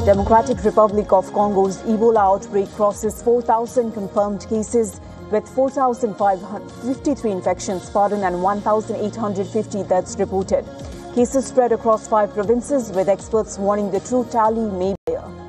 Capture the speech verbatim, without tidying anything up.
Democratic Republic of Congo's Ebola outbreak crosses four thousand confirmed cases with four thousand five hundred fifty-three infections pardon and one thousand eight hundred fifty deaths reported. Cases spread across five provinces, with experts warning the true tally may be higher.